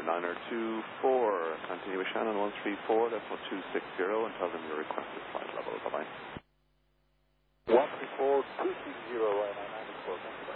Niner 24, continue with Shannon 134, decimal 260, and tell them your requested flight level. Bye-bye. 134, 260, right on 94, thank you.